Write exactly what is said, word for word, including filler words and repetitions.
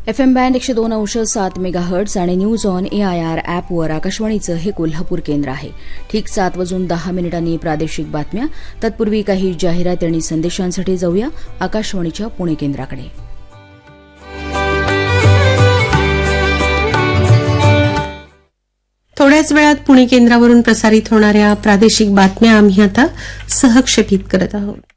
F M band एकशे दोन अंश सात मेगाहर्ट्ज आणि न्यूज ऑन एआयआर ॲपवर आकाशवाणीचं हे कोल्हापूर केंद्र आहे. ठीक सात वाजून दहा मिनिटांनी प्रादेशिक बातम्या. तत्पूर्वी काही जाहिरात आणि संदेशांसाठी जाऊया आकाशवाणीच्या पुणे केंद्राकडे. थोड्याच वेळात पुणे केंद्रावरून प्रसारित होणाऱ्या प्रादेशिक बातम्या आम्ही आता सहक्षेपित करत आहोत.